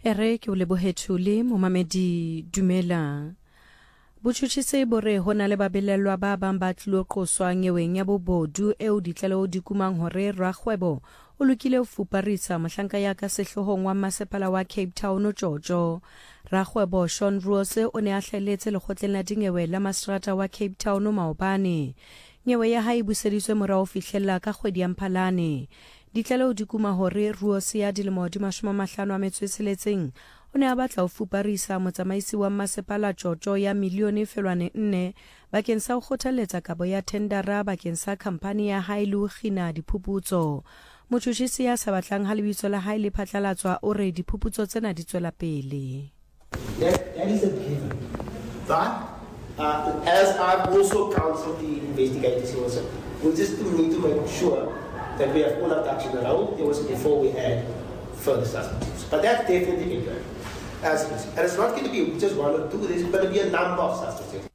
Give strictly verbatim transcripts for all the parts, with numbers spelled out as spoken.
Ere ke o lebohethule momamedi dumela. Botjhutjhisi bore hona le babelelwa ba bang ba tlilo qoswa ngeweng ya bobodu eo ditlaleho di kumang hore rakgwebo o lokile ho fuparisa mohlanka ya ka sehlohong wa masepala wa Cape Town Jojo. Rakgwebo Shaun Rose o ne a hleletse lekgotleng la dinyewe la Mastrata wa Cape Town maobane. Nyewe ya hae buseditswe morao fihlella ka kgwedi ya Mphalane. Ditlaleho di kuma hore Rose ya dilemo di mashome a mahlano a metso e tsheletseng o ne a batla ho fuparisa motsamaisi wa masepala Jojo ya milione felwane nne bakeng sa ho kgothaletsa kabo ya tendera bakeng sa khampani ya hae le ho kgina diphuputso. Motjhutjhisi ya sa batlang ha lebitso la hae le phatlalatswa o re diphuputso tsena di tswela pele. That, that is a given. But uh, as I've also counseled the investigators also, we just need to make sure that we have all our ducks in a row. It was before we had further suspects. But that's definitely been done. As it is. And it's not going to be just one or two, there's going to be a number of suspects.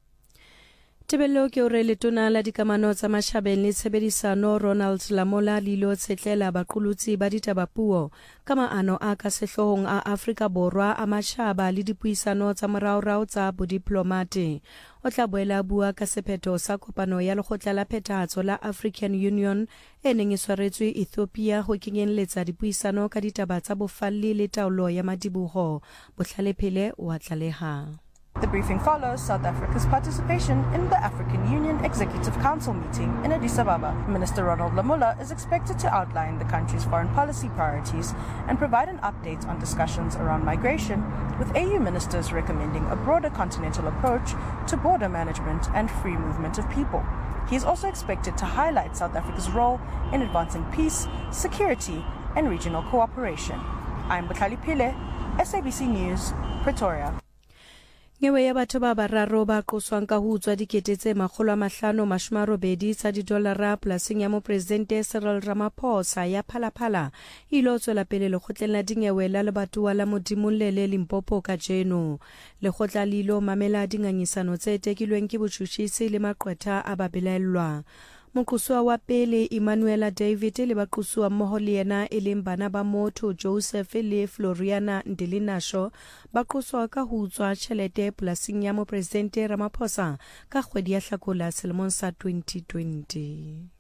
Tebello ke o re letona la dikamano tsa mashabeng le tshebedisano Ronald Lamola lilo tsetlela baqolotsi ba ditabapuo ka maano a ka sehlohong a Afrika Borwa a mashaba le dipuisano tsa moraorao tsa bodiplomate. O tla boela bua ka sephetho sa kopano ya lekgotla la phethahatso la African Union e neng e tshwaretswe Ethiopia ho kenyeletsa dipuisano ka ditaba tsa bofalli le taolo ya madiboho. Bohlalephele wa tlaleha. The briefing follows South Africa's participation in the African Union Executive Council meeting in Addis Ababa. Minister Ronald Lamola is expected to outline the country's foreign policy priorities and provide an update on discussions around migration, with A U ministers recommending a broader continental approach to border management and free movement of people. He is also expected to highlight South Africa's role in advancing peace, security, and regional cooperation. I'm Butlali Pile, S A B C News, Pretoria. Nyewe ya batho ba bararo ba qoswang ka ho utswa dikete tse makgolo a mahlano mashome a robedi tsa didolara polasing ya mopresidente Cyril Ramaphosa ya Phalaphala ilo tswela pele lekgotleng la dinyewe la lebatowa la Modimolle Limpopo kajeno. Lekgotla lilo mamela dingangisano tse tekilweng ke botjhutjhisi le maqwetha a babelaellwa. Moqosuwa wa pele Emmanuela David le baqosuwa mmoho le yena e leng bana ba motho Joseph le Floriana Ndelinasho ba qoswa ka ho utswa tjhelete polasing ya mopresidente Ramaphosa ka kgwedi ya Hlakola selemong sa twenty twenty.